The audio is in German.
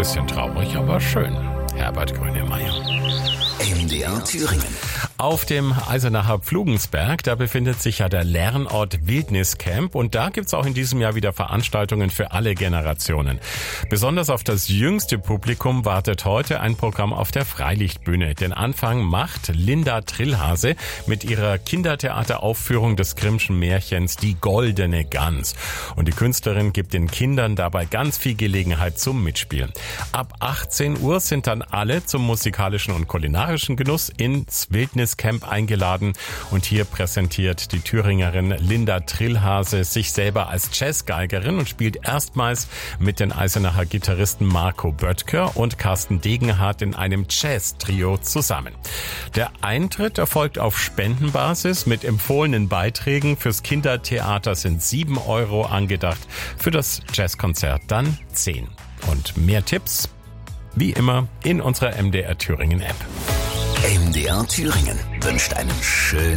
Bisschen traurig, aber schön. Herbert Grönemeyer. MDR Thüringen. Auf dem Eisenacher Pflugensberg, da befindet sich ja der Lernort Wildniscamp und da gibt's auch in diesem Jahr wieder Veranstaltungen für alle Generationen. Besonders auf das jüngste Publikum wartet heute ein Programm auf der Freilichtbühne. Den Anfang macht Linda Trillhase mit ihrer Kindertheateraufführung des Grimmschen Märchens Die goldene Gans. Und die Künstlerin gibt den Kindern dabei ganz viel Gelegenheit zum Mitspielen. Ab 18 Uhr sind dann alle zum musikalischen und kulinarischen Genuss ins Wildniscamp eingeladen und hier präsentiert die Thüringerin Linda Trillhase sich selber als Jazzgeigerin und spielt erstmals mit den Eisenacher Gitarristen Marco Böttger und Carsten Degenhardt in einem Jazz-Trio zusammen. Der Eintritt erfolgt auf Spendenbasis mit empfohlenen Beiträgen. Fürs Kindertheater sind 7 € angedacht, für das Jazzkonzert dann 10. Und mehr Tipps wie immer in unserer MDR Thüringen App. MDR Thüringen wünscht einen schönen